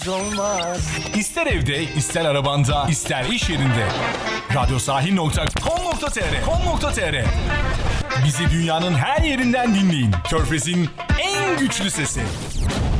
olmaz. İster evde, ister arabanda, ister iş yerinde. Radyosahil.com.tr Bizi dünyanın her yerinden dinleyin. Körfez'in en güçlü sesi.